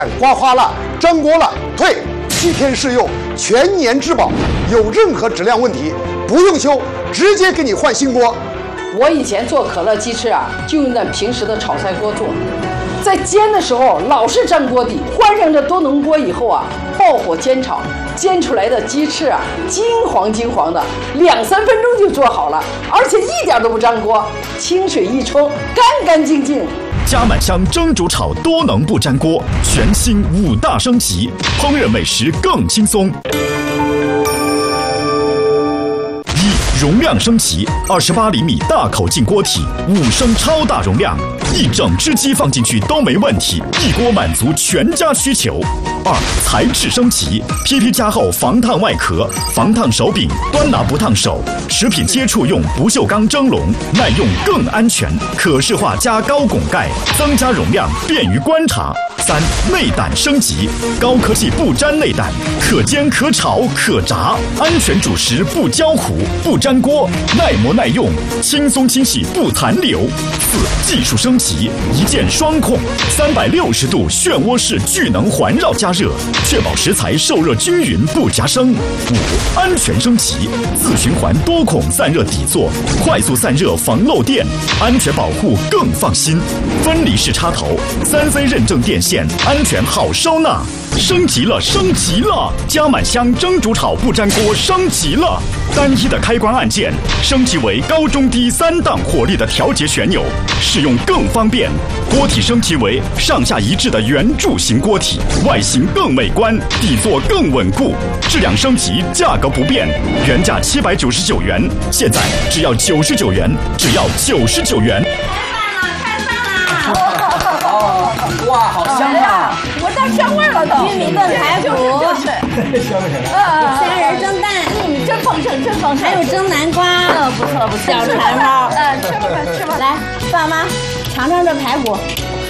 刮花了、粘锅了，退，7天试用，全年质保，有任何质量问题不用修，直接给你换新锅。 我以前做可乐鸡翅啊，就用那平时的炒菜锅做，在煎的时候老是粘锅底，换上这多能锅以后啊，爆火煎炒，煎出来的鸡翅啊，金黄金黄的，2-3分钟就做好了，而且一点都不粘锅，清水一冲，干干净净。 加满香蒸煮炒多能不粘锅，全新5大升级，烹饪美食更轻松。容量升级，28厘米大口径锅体，5升超大容量，1整只鸡放进去都没问题，一锅满足全家需求。2材质升级，PP 加厚防烫外壳，防烫手柄，端拿不烫手，食品接触用不锈钢蒸笼，耐用更安全，可视化加高拱盖，增加容量，便于观察。3内胆升级，高科技不粘内胆，可煎可炒可炸，安全煮食不焦糊不粘锅，耐磨耐用，轻松清洗不残留。4技术升级，一键双控，360度漩涡式聚能环绕加热，确保食材受热均匀不夹生。5安全升级，自循环多孔散热底座，快速散热防漏电，安全保护更放心。分离式插头，3C 认证电线，安全好收纳。升级了，升级了！加满香蒸煮炒不粘锅升级了，单一的开关按键升级为高中低3档火力的调节旋钮，使用更方便。锅体升级为上下一致的圆柱形锅体，外形更美观，底座更稳固。质量升级，价格不变，原价799元，现在只要99元，只要99元。 哇，好香啊！ 我到香味了都。 玉米炖排骨，虾仁蒸蛋， 真丰盛，真丰盛。 还有蒸南瓜， 不错不错。 小馋猫， 吃吧吃吧。 来，爸妈尝尝这排骨。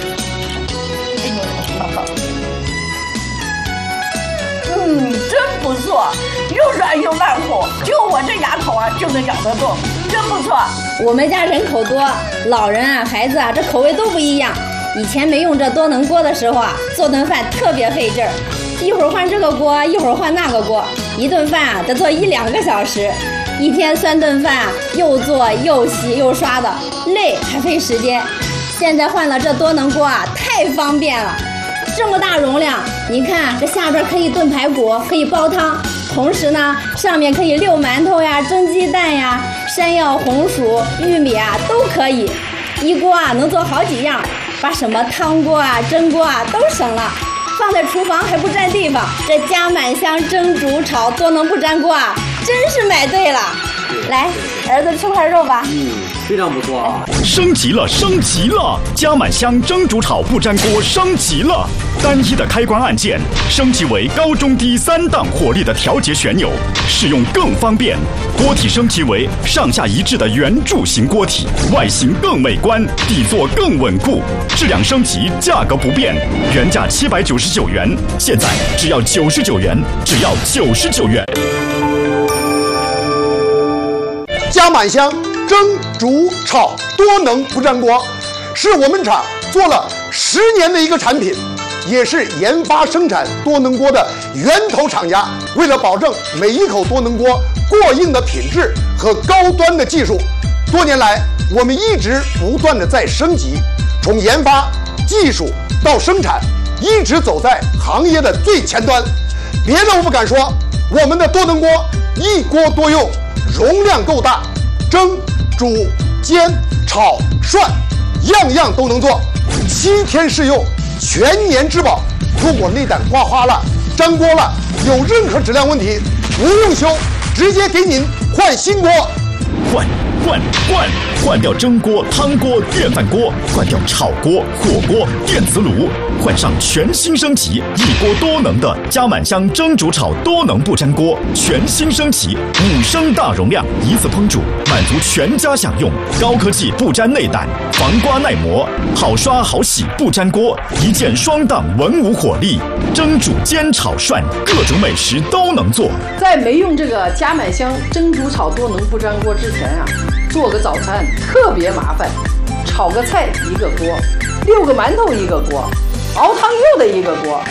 真不错，又软又烂乎，就我这牙口啊就能咬得动，真不错。 我们家人口多，老人啊、孩子啊，这口味都不一样。以前没用这多能锅的时候啊，做顿饭特别费劲儿，一会儿换这个锅，一会儿换那个锅，一顿饭啊得做1-2个小时，一天3顿饭啊，又做又洗又刷的，累还费时间。现在换了这多能锅啊，太方便了。这么大容量，你看这下边可以炖排骨，可以煲汤，同时呢，上面可以溜馒头呀、蒸鸡蛋呀、山药、红薯、玉米啊都可以，一锅啊能做好几样，把什么汤锅啊、蒸锅啊都省了，放在厨房还不占地方。这加满香蒸煮炒多能不粘锅啊，真是买对了。来，儿子吃块肉吧。 非常不错啊！ 升级了，升级了！加满香蒸煮炒不粘锅升级了，单一的开关按键升级为高中低3档火力的调节旋钮，使用更方便。锅体升级为上下一致的圆柱形锅体，外形更美观，底座更稳固。质量升级，价格不变，原价799元，现在只要99元，只要99元。 加满香蒸煮炒多能不粘锅，是我们厂做了10年的一个产品，也是研发生产多能锅的源头厂家。为了保证每一口多能锅过硬的品质和高端的技术，多年来我们一直不断的在升级，从研发、技术到生产，一直走在行业的最前端。别的我不敢说，我们的多能锅一锅多用，容量够大，蒸、煮、煎、炒、涮，样样都能做。7天试用，全年质保。如果内胆刮花了、粘锅了，有任何质量问题，不用修，直接给您换新锅。 换掉蒸锅、汤锅、电饭锅，换掉炒锅、火锅、电磁炉，换上全新升级一锅多能的加满香蒸煮炒多能不粘锅，全新升级5升大容量，一次烹煮，满足全家享用。高科技不粘内胆，防刮耐磨，好刷好洗不粘锅，一键双档文武火力，蒸煮煎炒涮各种美食都能做。 在没用这个加满香蒸煮炒多能不粘锅之前啊，做个早餐特别麻烦，炒个菜一个锅，溜个馒头一个锅， 熬汤又的一个锅。